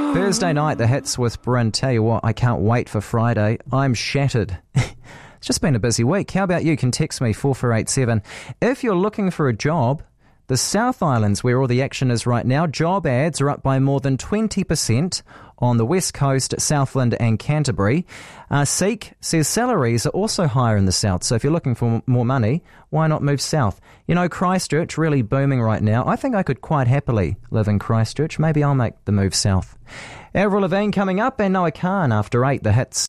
Thursday night, the hits with Bryn. Tell you what, I can't wait for Friday. I'm shattered. It's just been a busy week. How about you? You can text me 4487. If you're looking for a job, the South Island's where all the action is right now. Job ads are up by more than 20% on the West Coast, Southland and Canterbury. Seek says salaries are also higher in the South, so if you're looking for more money, why not move south? You know, Christchurch really booming right now. I think I could quite happily live in Christchurch. Maybe I'll make the move south. Avril Lavigne coming up and Noah Khan after 8, the hits.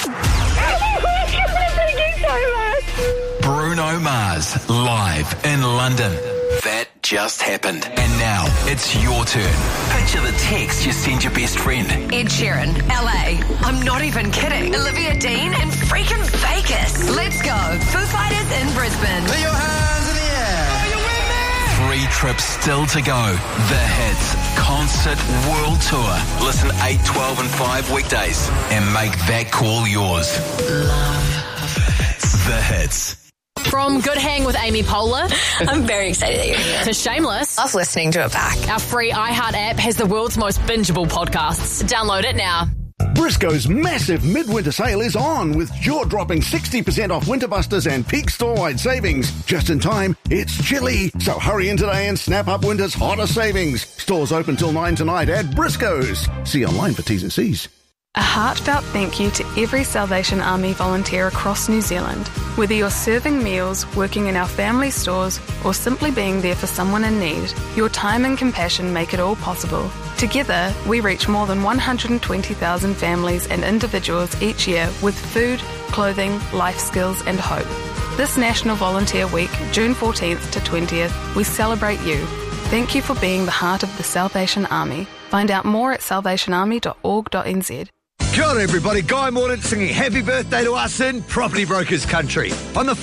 Bruno Mars, live in London. That just happened. And now, it's your turn. Picture the text you send your best friend. Ed Sheeran, LA. I'm not even kidding. Olivia Dean in freaking Vegas. Let's go. Foo Fighters in Brisbane. Put your hands in the air. Are you with me? 3 trips still to go. The Hits Concert World Tour. Listen 8, 12 and 5 weekdays and make that call yours. Love The Hits. From Good Hang with Amy Poehler I'm very excited that you're here. to Shameless, Love listening to it back. our free iHeart app has the world's most bingeable podcasts. Download it now. Briscoe's massive midwinter sale is on with jaw-dropping 60% off Winter Busters and peak store-wide savings. Just in time, it's chilly, so hurry in today and snap up winter's hottest savings. Stores open till 9 tonight at Briscoe's. See online for T's and C's. A heartfelt thank you to every Salvation Army volunteer across New Zealand. Whether you're serving meals, working in our family stores, or simply being there for someone in need, your time and compassion make it all possible. Together, we reach more than 120,000 families and individuals each year with food, clothing, life skills and hope. This National Volunteer Week, June 14th to 20th, we celebrate you. Thank you for being the heart of the Salvation Army. Find out more at salvationarmy.org.nz. Kia ora, everybody. Guy Mordaunt singing happy birthday to us in Property Brokers Country. On the